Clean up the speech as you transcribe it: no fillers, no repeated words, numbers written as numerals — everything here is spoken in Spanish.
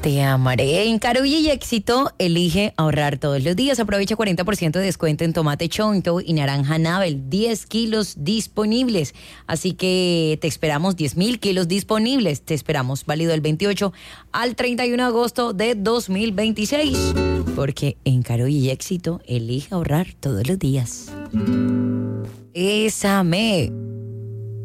Te amaré. En Carulla y Éxito, elige ahorrar todos los días. Aprovecha 40% de descuento en tomate chonto y naranja Nabel. 10 kilos disponibles. Así que te esperamos, 10.000 kilos disponibles. Te esperamos, válido del 28 al 31 de agosto de 2026. Porque en Carulla y Éxito, elige ahorrar todos los días. Bésame.